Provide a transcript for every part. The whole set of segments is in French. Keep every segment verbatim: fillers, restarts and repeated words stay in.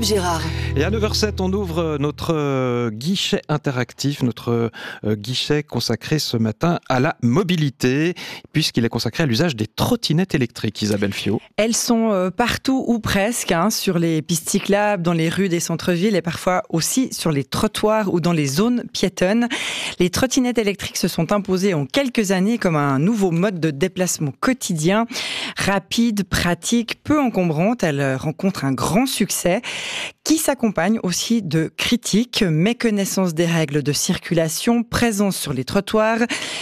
Philippe Gérard. Et à neuf heures zéro sept, on ouvre notre guichet interactif, notre guichet consacré ce matin à la mobilité, puisqu'il est consacré à l'usage des trottinettes électriques. Isabelle Fiot. Elles sont partout ou presque, hein, sur les pistes cyclables, dans les rues des centres-villes et parfois aussi sur les trottoirs ou dans les zones piétonnes. Les trottinettes électriques se sont imposées en quelques années comme un nouveau mode de déplacement quotidien. Rapide, pratique, peu encombrante, elles rencontrent un grand succès qui s'accompagne aussi de critiques, méconnaissance des règles de circulation, présence sur les trottoirs,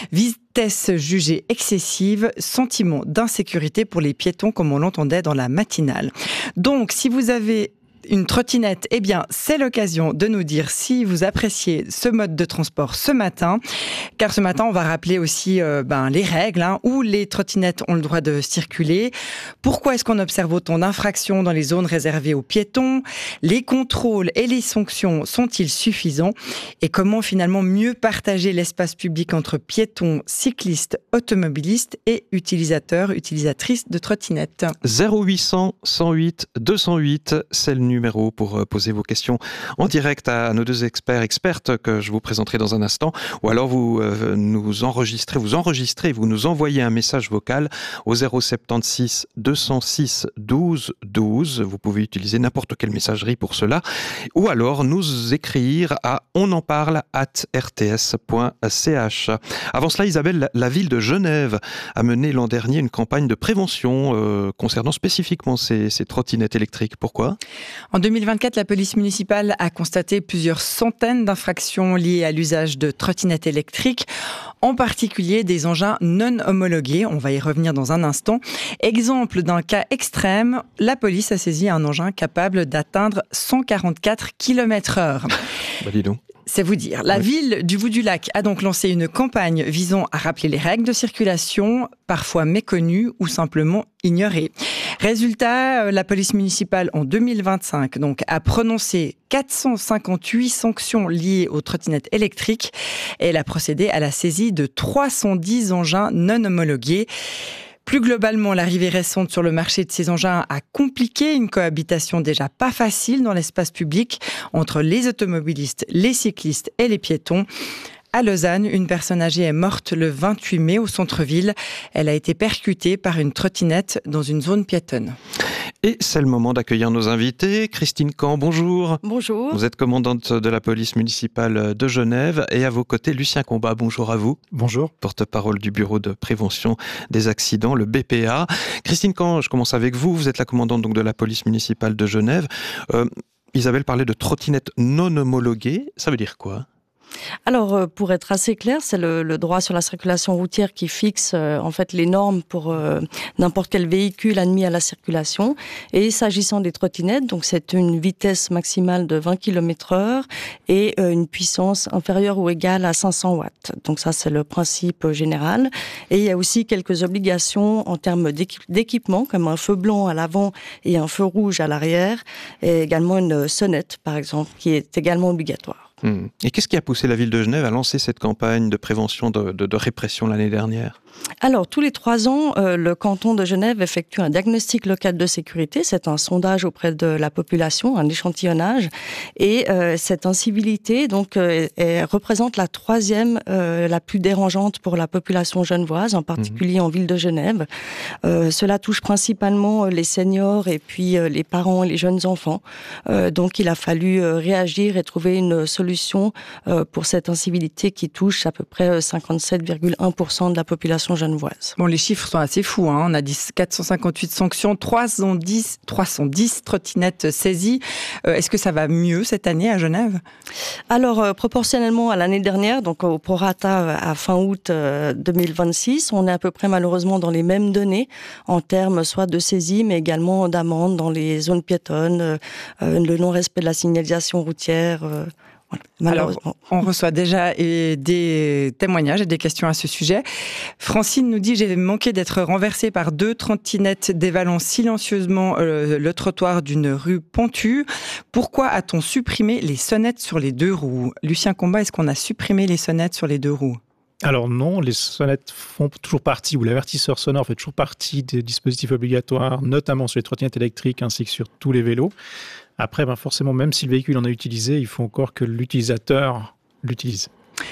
vitesse jugée excessive, sentiment d'insécurité pour les piétons comme on l'entendait dans la matinale. Donc, si vous avez une trottinette, eh bien, c'est l'occasion de nous dire si vous appréciez ce mode de transport ce matin. Car ce matin, on va rappeler aussi euh, ben, les règles, hein, où les trottinettes ont le droit de circuler. Pourquoi est-ce qu'on observe autant d'infractions dans les zones réservées aux piétons? Les contrôles et les sanctions sont-ils suffisants? Et comment finalement mieux partager l'espace public entre piétons, cyclistes, automobilistes et utilisateurs, utilisatrices de trottinettes? zéro huit cents, cent huit, deux cent huit, c'est le numéro pour poser vos questions en direct à nos deux experts, expertes que je vous présenterai dans un instant, ou alors vous euh, nous enregistrez, vous enregistrez, vous nous envoyez un message vocal au zéro soixante-seize, deux cent six, douze, douze. Vous pouvez utiliser n'importe quelle messagerie pour cela, ou alors nous écrire à on en parle arobase r t s point c h. Avant cela, Isabelle, la ville de Genève a mené l'an dernier une campagne de prévention euh, concernant spécifiquement ces, ces trottinettes électriques. Pourquoi ? En deux mille vingt-quatre, la police municipale a constaté plusieurs centaines d'infractions liées à l'usage de trottinettes électriques, en particulier des engins non homologués. On va y revenir dans un instant. Exemple d'un cas extrême, la police a saisi un engin capable d'atteindre cent quarante-quatre kilomètres heure. Bah dis donc. C'est vous dire. La oui. ville du Bout-du-Lac a donc lancé une campagne visant à rappeler les règles de circulation, parfois méconnues ou simplement ignorées. Résultat, la police municipale en deux mille vingt-cinq donc, a prononcé quatre cent cinquante-huit sanctions liées aux trottinettes électriques et elle a procédé à la saisie de trois cent dix engins non homologués. Plus globalement, l'arrivée récente sur le marché de ces engins a compliqué une cohabitation déjà pas facile dans l'espace public entre les automobilistes, les cyclistes et les piétons. À Lausanne, une personne âgée est morte le vingt-huit mai au centre-ville. Elle a été percutée par une trottinette dans une zone piétonne. Et c'est le moment d'accueillir nos invités. Christine Camp, bonjour. Bonjour. Vous êtes commandante de la police municipale de Genève et à vos côtés, Lucien Combat, bonjour à vous. Bonjour. Porte-parole du bureau de prévention des accidents, le B P A. Christine Camp, je commence avec vous. Vous êtes la commandante donc, de la police municipale de Genève. Euh, Isabelle parlait de trottinettes non homologuées. Ça veut dire quoi ? Alors, pour être assez clair, c'est le, le droit sur la circulation routière qui fixe euh, en fait les normes pour euh, n'importe quel véhicule admis à la circulation. Et s'agissant des trottinettes, donc c'est une vitesse maximale de vingt kilomètres heure et euh, une puissance inférieure ou égale à cinq cents watts. Donc ça, c'est le principe général. Et il y a aussi quelques obligations en termes d'équip- d'équipement, comme un feu blanc à l'avant et un feu rouge à l'arrière, et également une sonnette, par exemple, qui est également obligatoire. Et qu'est-ce qui a poussé la ville de Genève à lancer cette campagne de prévention, de, de, de répression l'année dernière ? Alors, tous les trois ans, euh, le canton de Genève effectue un diagnostic local de sécurité. C'est un sondage auprès de la population, un échantillonnage. Et euh, cette incivilité donc, euh, est, représente la troisième, euh, la plus dérangeante pour la population genevoise, en particulier mmh. en ville de Genève. Euh, cela touche principalement les seniors et puis euh, les parents et les jeunes enfants. Euh, donc, il a fallu euh, réagir et trouver une solution euh, pour cette incivilité qui touche à peu près cinquante-sept virgule un pour cent de la population genevoise. Bon, les chiffres sont assez fous, hein. On a dit quatre cent cinquante-huit sanctions, trois cent dix, trois cent dix trottinettes saisies. Euh, est-ce que ça va mieux cette année à Genève ? Alors, euh, proportionnellement à l'année dernière, donc au prorata à fin août euh, deux mille vingt-six, on est à peu près malheureusement dans les mêmes données en termes soit de saisies, mais également d'amendes dans les zones piétonnes, euh, le non-respect de la signalisation routière. Euh, Alors, on reçoit déjà des témoignages et des questions à ce sujet. Francine nous dit « J'ai manqué d'être renversée par deux trottinettes dévalant silencieusement le, le trottoir d'une rue pentue. Pourquoi a-t-on supprimé les sonnettes sur les deux roues ?» Lucien Combat, est-ce qu'on a supprimé les sonnettes sur les deux roues ? Alors non, les sonnettes font toujours partie, ou l'avertisseur sonore fait toujours partie des dispositifs obligatoires, notamment sur les trottinettes électriques ainsi que sur tous les vélos. Après, ben forcément, même si le véhicule en a utilisé, il faut encore que l'utilisateur l'utilise.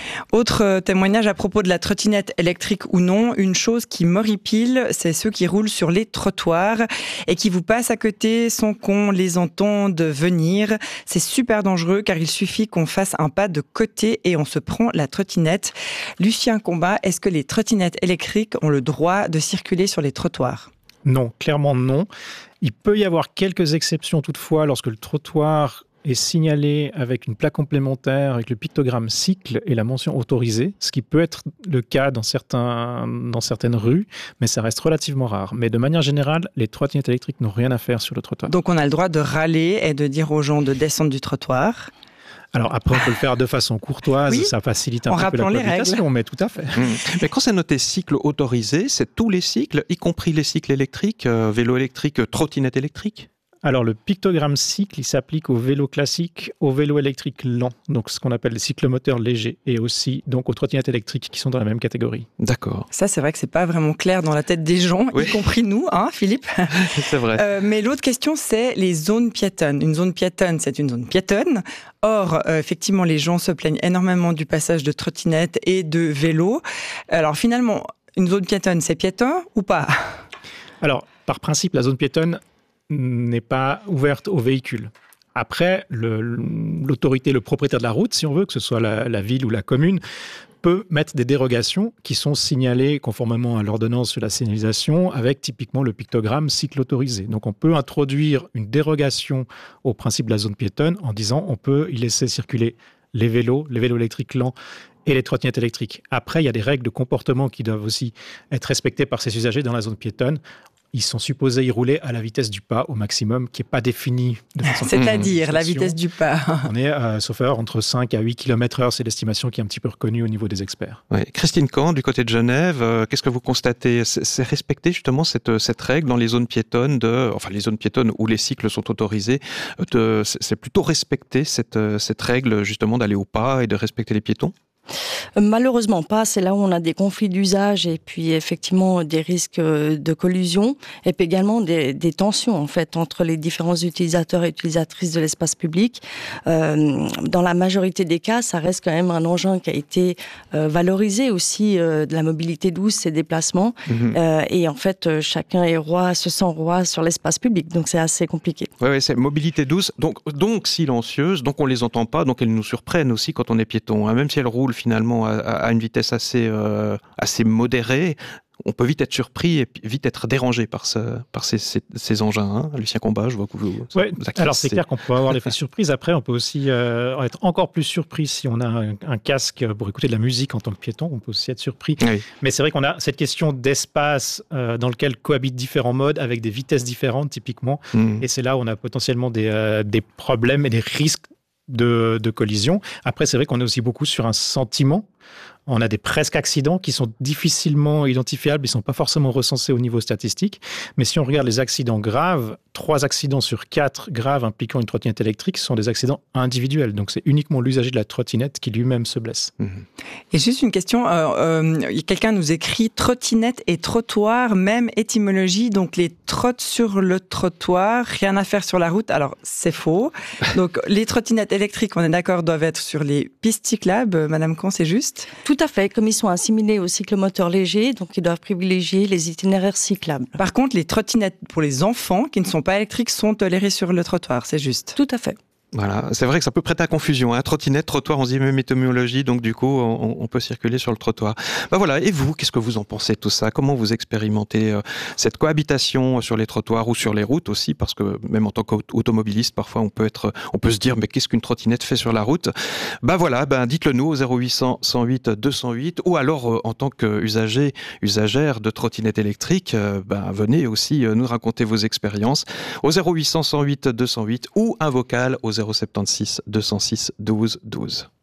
Autre témoignage à propos de la trottinette électrique ou non, une chose qui m'horripile, c'est ceux qui roulent sur les trottoirs et qui vous passent à côté sans qu'on les entende venir. C'est super dangereux car il suffit qu'on fasse un pas de côté et on se prend la trottinette. Lucien Combat, est-ce que les trottinettes électriques ont le droit de circuler sur les trottoirs ? Non, clairement non. Il peut y avoir quelques exceptions toutefois lorsque le trottoir est signalé avec une plaque complémentaire avec le pictogramme cycle et la mention autorisée, ce qui peut être le cas dans, certains, dans certaines rues, mais ça reste relativement rare. Mais de manière générale, les trottinettes électriques n'ont rien à faire sur le trottoir. Donc on a le droit de râler et de dire aux gens de descendre du trottoir. Alors après, on peut le faire de façon courtoise, oui, ça facilite un peu la cohabitation, mais tout à fait. Mmh. Mais quand c'est noté cycle autorisé, c'est tous les cycles, y compris les cycles électriques, euh, vélo électrique, trottinette électrique ? Alors, le pictogramme cycle, il s'applique au vélo classique, au vélo électrique lent, donc ce qu'on appelle les cyclomoteurs légers, et aussi donc aux trottinettes électriques qui sont dans la même catégorie. D'accord. Ça, c'est vrai que c'est pas vraiment clair dans la tête des gens, oui. Y compris nous, hein, Philippe. C'est vrai. Euh, mais l'autre question, c'est les zones piétonnes. Une zone piétonne, c'est une zone piétonne. Or, euh, effectivement, les gens se plaignent énormément du passage de trottinettes et de vélos. Alors, finalement, une zone piétonne, c'est piéton ou pas ? Alors, par principe, la zone piétonne n'est pas ouverte aux véhicules. Après, le, l'autorité, le propriétaire de la route, si on veut, que ce soit la, la ville ou la commune, peut mettre des dérogations qui sont signalées conformément à l'ordonnance sur la signalisation avec typiquement le pictogramme cycle autorisé. Donc on peut introduire une dérogation au principe de la zone piétonne en disant on peut y laisser circuler les vélos, les vélos électriques lents et les trottinettes électriques. Après, il y a des règles de comportement qui doivent aussi être respectées par ces usagers dans la zone piétonne. Ils sont supposés y rouler à la vitesse du pas au maximum, qui n'est pas définie de façon... C'est-à-dire la vitesse du pas. On est, euh, sauf erreur, entre cinq à huit kilomètres heure. C'est l'estimation qui est un petit peu reconnue au niveau des experts. Ouais. Christine Kahn, du côté de Genève, euh, qu'est-ce que vous constatez ? c'est, c'est respecté justement cette, cette règle dans les zones piétonnes, de, enfin les zones piétonnes où les cycles sont autorisés, de, c'est, c'est plutôt respecté cette, cette règle justement d'aller au pas et de respecter les piétons ? Malheureusement pas, c'est là où on a des conflits d'usage et puis effectivement des risques de collusion et puis également des, des tensions en fait entre les différents utilisateurs et utilisatrices de l'espace public. Euh, dans la majorité des cas, ça reste quand même un engin qui a été euh, valorisé aussi euh, de la mobilité douce, ses déplacements mmh. euh, et en fait chacun est roi, se sent roi sur l'espace public, donc c'est assez compliqué. Oui, ouais, c'est mobilité douce, donc, donc silencieuse, donc on les entend pas, donc elles nous surprennent aussi quand on est piéton, hein, même si elles roulent finalement à, à une vitesse assez, euh, assez modérée, on peut vite être surpris et vite être dérangé par, ce, par ces, ces, ces engins. Hein. Lucien Combat, je vois que vous... Ouais, vous alors c'est clair qu'on peut avoir l'effet surprise. Après, on peut aussi euh, être encore plus surpris si on a un, un casque pour écouter de la musique en tant que piéton. On peut aussi être surpris. Oui. Mais c'est vrai qu'on a cette question d'espace euh, dans lequel cohabitent différents modes avec des vitesses différentes, typiquement. Mmh. Et c'est là où on a potentiellement des, euh, des problèmes et des risques de, de collision. Après, c'est vrai qu'on est aussi beaucoup sur un sentiment. On a des presque accidents qui sont difficilement identifiables, ils ne sont pas forcément recensés au niveau statistique. Mais si on regarde les accidents graves, trois accidents sur quatre graves impliquant une trottinette électrique sont des accidents individuels. Donc c'est uniquement l'usager de la trottinette qui lui-même se blesse. Mmh. Et juste une question, euh, euh, quelqu'un nous écrit trottinette et trottoir, même étymologie, donc les trottes sur le trottoir, rien à faire sur la route. Alors c'est faux. Donc les trottinettes électriques, on est d'accord, doivent être sur les pistes cyclables. Madame Kahn, c'est juste ? Tout à fait, comme ils sont assimilés aux cyclomoteurs légers, donc ils doivent privilégier les itinéraires cyclables. Par contre, les trottinettes pour les enfants qui ne sont pas électriques sont tolérées sur le trottoir, c'est juste ? Tout à fait. Voilà, c'est vrai que ça peut prêter à confusion. Hein. Trottinette, trottoir, on se dit même étymologie, donc du coup, on, on peut circuler sur le trottoir. Ben voilà, et vous, qu'est-ce que vous en pensez de tout ça ? Comment vous expérimentez euh, cette cohabitation sur les trottoirs ou sur les routes aussi ? Parce que même en tant qu'automobiliste, parfois, on peut être, on peut se dire, mais qu'est-ce qu'une trottinette fait sur la route ? Ben voilà, ben dites-le nous au zéro huit cent, cent huit, deux cent huit, ou alors euh, en tant qu'usager, usagère de trottinette électrique, euh, ben venez aussi euh, nous raconter vos expériences au zéro huit cent, cent huit, deux cent huit ou un vocal au zéro sept six, deux cent six, douze douze.